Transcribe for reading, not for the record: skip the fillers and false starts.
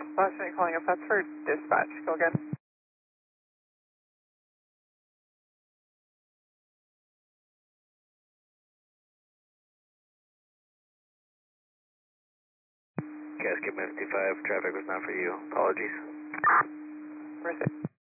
Last night calling up, that's for dispatch. Go again. Cascade 55, traffic was not for you. Apologies. Where's it?